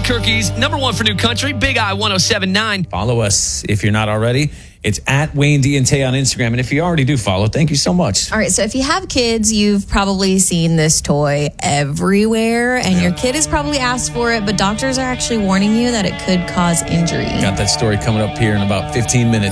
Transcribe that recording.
Albuquerque's number one for new country, Big I 107.9. Follow us if you're not already. It's at Wayne D and Tay on Instagram. And if you already do follow, thank you so much. All right, so if you have kids, you've probably seen this toy everywhere, and your kid has probably asked for it, but doctors are actually warning you that it could cause injury. Got that story coming up here in about 15 minutes.